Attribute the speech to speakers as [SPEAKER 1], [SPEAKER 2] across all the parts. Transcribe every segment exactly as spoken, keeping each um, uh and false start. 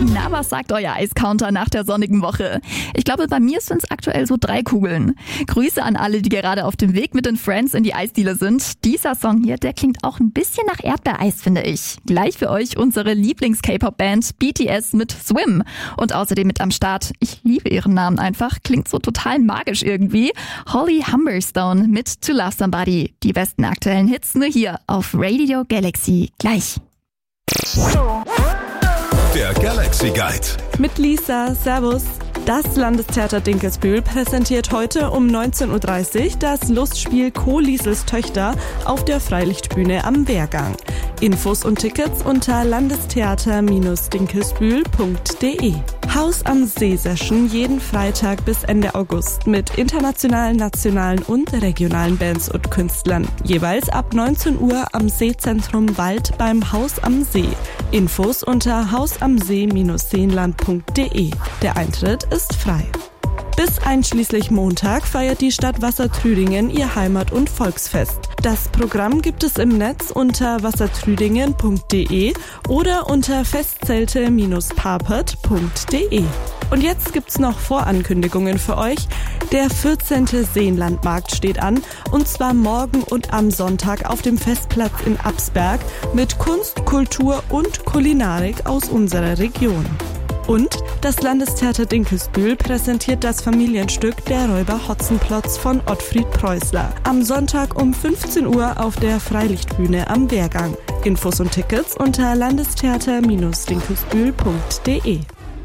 [SPEAKER 1] Na, was sagt euer Eiscounter nach der sonnigen Woche? Ich glaube, bei mir sind es aktuell so drei Kugeln. Grüße an alle, die gerade auf dem Weg mit den Friends in die Eisdiele sind. Dieser Song hier, der klingt auch ein bisschen nach Erdbeereis, finde ich. Gleich für euch unsere Lieblings-K-Pop-Band B T S mit Swim. Und außerdem mit am Start, ich liebe ihren Namen einfach, klingt so total magisch irgendwie, Holly Humberstone mit To Love Somebody. Die besten aktuellen Hits nur hier auf Radio Galaxy. Gleich.
[SPEAKER 2] Der Galaxy Guide.
[SPEAKER 3] Mit Lisa, Servus. Das Landestheater Dinkelsbühl präsentiert heute um neunzehn Uhr dreißig das Lustspiel Co-Liesels Töchter auf der Freilichtbühne am Wehrgang. Infos und Tickets unter landestheater Dinkelsbühl punkt de. Haus am See Session jeden Freitag bis Ende August mit internationalen, nationalen und regionalen Bands und Künstlern. Jeweils ab neunzehn Uhr am Seezentrum Wald beim Haus am See. Infos unter hausamsee seenland punkt de. Der Eintritt ist frei. Bis einschließlich Montag feiert die Stadt Wassertrüdingen ihr Heimat- und Volksfest. Das Programm gibt es im Netz unter wassertrüdingen punkt de oder unter festzelte papert punkt de. Und jetzt gibt's noch Vorankündigungen für euch. Der vierzehnte Seenlandmarkt steht an, und zwar morgen und am Sonntag auf dem Festplatz in Absberg mit Kunst, Kultur und Kulinarik aus unserer Region. Und das Landestheater Dinkelsbühl präsentiert das Familienstück Der Räuber Hotzenplotz von Ottfried Preußler am Sonntag um fünfzehn Uhr auf der Freilichtbühne am Wehrgang. Infos und Tickets unter landestheater Dinkelsbühl punkt de.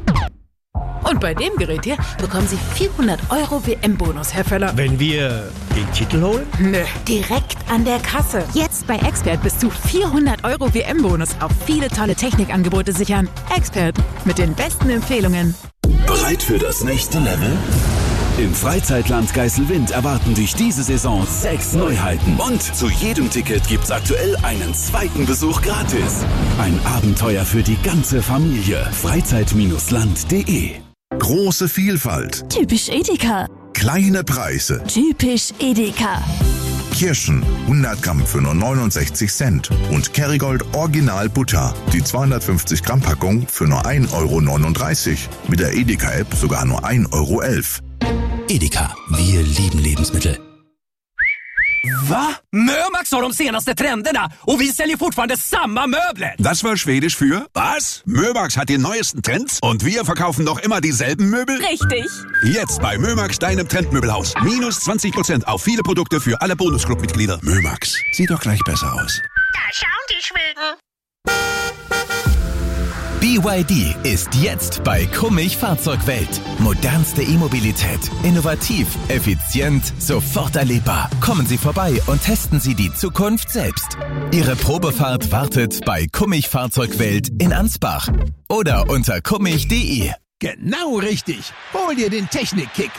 [SPEAKER 4] Und bei dem Gerät hier bekommen Sie vierhundert Euro W M-Bonus, Herr Völler.
[SPEAKER 5] Wenn wir den Titel holen?
[SPEAKER 4] Nö, direkt an der Kasse. Jetzt bei Expert bis zu vierhundert Euro W M-Bonus auf viele tolle Technikangebote sichern. Expert, mit den besten Empfehlungen.
[SPEAKER 2] Bereit für das nächste Level? Im Freizeitland Geiselwind erwarten dich diese Saison sechs Neuheiten. Und zu jedem Ticket gibt's aktuell einen zweiten Besuch gratis. Ein Abenteuer für die ganze Familie. freizeit land punkt de.
[SPEAKER 6] Große Vielfalt.
[SPEAKER 1] Typisch Edeka.
[SPEAKER 6] Kleine Preise.
[SPEAKER 1] Typisch Edeka.
[SPEAKER 6] Kirschen hundert Gramm für nur neunundsechzig Cent. Und Kerrygold Original Butter. Die zweihundertfünfzig Gramm Packung für nur ein Euro neununddreißig. Mit der Edeka-App sogar nur ein Euro elf.
[SPEAKER 7] Edeka, wir lieben Lebensmittel.
[SPEAKER 8] Va? Mömax har de senaste trenderna och vi säljer fortfarande samma möbler.
[SPEAKER 9] Das war Schwedisch für was? Mömax hat die neuesten Trends und wir verkaufen noch immer dieselben Möbel?
[SPEAKER 4] Richtig.
[SPEAKER 9] Jetzt bei Mömax, deinem Trendmöbelhaus. Minus zwanzig Prozent auf viele Produkte für alle Bonusclub-Mitglieder.
[SPEAKER 6] Mömax, sieht doch gleich besser aus.
[SPEAKER 10] Da schauen die Schweden.
[SPEAKER 7] B Y D ist jetzt bei Kummig Fahrzeugwelt. Modernste E-Mobilität. Innovativ, effizient, sofort erlebbar. Kommen Sie vorbei und testen Sie die Zukunft selbst. Ihre Probefahrt wartet bei Kummig Fahrzeugwelt in Ansbach oder unter kummig punkt de.
[SPEAKER 5] Genau richtig. Hol dir den Technik-Kick.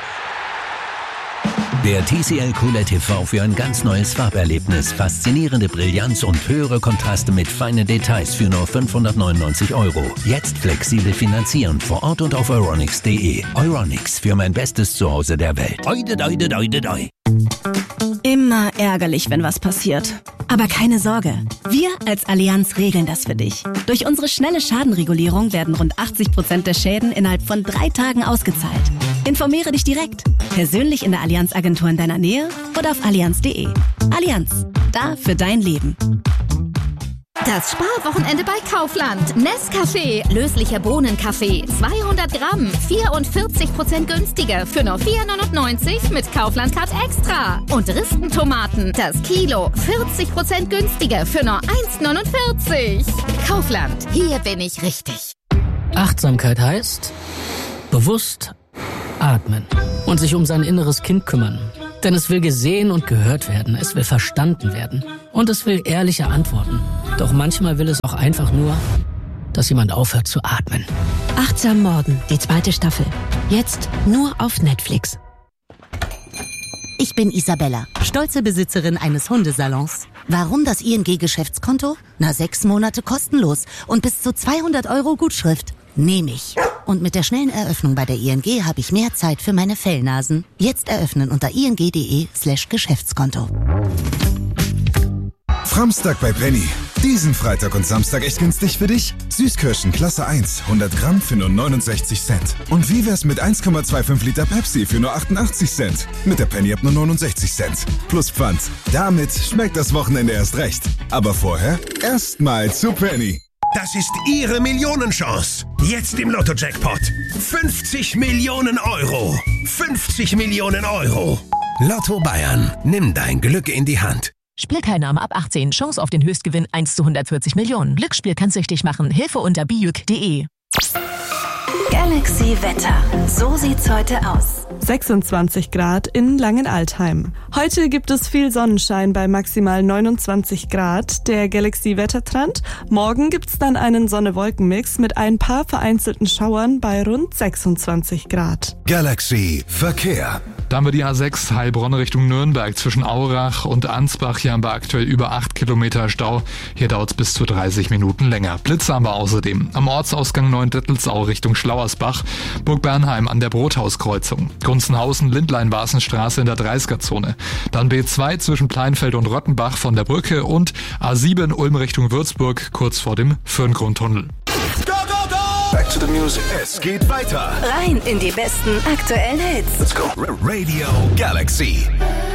[SPEAKER 11] Der T C L Q L E D T V für ein ganz neues Farberlebnis, faszinierende Brillanz und höhere Kontraste mit feinen Details für nur fünfhundertneunundneunzig Euro. Jetzt flexibel finanzieren vor Ort und auf euronics punkt de. Euronics, für mein bestes Zuhause der Welt. Oide, oide, oide, oide.
[SPEAKER 12] Immer ärgerlich, wenn was passiert. Aber keine Sorge, wir als Allianz regeln das für dich. Durch unsere schnelle Schadenregulierung werden rund achtzig Prozent der Schäden innerhalb von drei Tagen ausgezahlt. Informiere dich direkt, persönlich in der Allianz-Agentur in deiner Nähe oder auf allianz punkt de. Allianz, da für dein Leben.
[SPEAKER 13] Das Sparwochenende bei Kaufland. Nescafé, löslicher Bohnenkaffee, zweihundert Gramm, vierundvierzig Prozent günstiger für nur vier neunundneunzig mit Kaufland Card Extra. Und Ristentomaten, das Kilo, vierzig Prozent günstiger für nur eins neunundvierzig. Kaufland, hier bin ich richtig.
[SPEAKER 14] Achtsamkeit heißt bewusst atmen und sich um sein inneres Kind kümmern. Denn es will gesehen und gehört werden, es will verstanden werden und es will ehrliche Antworten. Doch manchmal will es auch einfach nur, dass jemand aufhört zu atmen.
[SPEAKER 15] Achtsam Morden, die zweite Staffel. Jetzt nur auf Netflix.
[SPEAKER 16] Ich bin Isabella, stolze Besitzerin eines Hundesalons. Warum das I N G-Geschäftskonto? Na, sechs Monate kostenlos und bis zu zweihundert Euro Gutschrift. Nehme ich. Und mit der schnellen Eröffnung bei der I N G habe ich mehr Zeit für meine Fellnasen. Jetzt eröffnen unter ing punkt de slash Geschäftskonto.
[SPEAKER 17] Framstag bei Penny. Diesen Freitag und Samstag echt günstig für dich? Süßkirschen Klasse eins, hundert Gramm für nur neunundsechzig Cent. Und wie wär's mit eins Komma fünfundzwanzig Liter Pepsi für nur achtundachtzig Cent? Mit der Penny-App nur neunundsechzig Cent. Plus Pfand. Damit schmeckt das Wochenende erst recht. Aber vorher erstmal zu Penny.
[SPEAKER 5] Das ist Ihre Millionenchance. Jetzt im Lotto-Jackpot. fünfzig Millionen Euro. fünfzig Millionen Euro. Lotto Bayern. Nimm dein Glück in die Hand.
[SPEAKER 18] Spielteilnahme ab achtzehn. Chance auf den Höchstgewinn eins zu hundertvierzig Millionen. Glücksspiel kann süchtig machen. Hilfe unter bijuk punkt de.
[SPEAKER 12] Galaxy Wetter. So sieht's heute aus.
[SPEAKER 3] sechsundzwanzig Grad in Langenaltheim. Heute gibt es viel Sonnenschein bei maximal neunundzwanzig Grad. Der Galaxy-Wettertrend. Morgen gibt's dann einen Sonne-Wolken-Mix mit ein paar vereinzelten Schauern bei rund sechsundzwanzig Grad.
[SPEAKER 17] Galaxy Verkehr.
[SPEAKER 19] Dann haben wir die A sechs Heilbronn Richtung Nürnberg zwischen Aurach und Ansbach. Hier haben wir aktuell über acht Kilometer Stau. Hier dauert es bis zu dreißig Minuten länger. Blitze haben wir außerdem. Am Ortsausgang Neuendettelsau Richtung Schlauersbach. Burg Bernheim an der Brothauskreuzung. Gunzenhausen, Lindlein-Wasenstraße in der dreißiger-Zone. Dann B zwei zwischen Pleinfeld und Rottenbach von der Brücke und A sieben Ulm Richtung Würzburg kurz vor dem Föhrengrundtunnel.
[SPEAKER 17] Back to the music. Es geht weiter.
[SPEAKER 12] Rein in die besten aktuellen Hits.
[SPEAKER 17] Let's go. Radio Galaxy.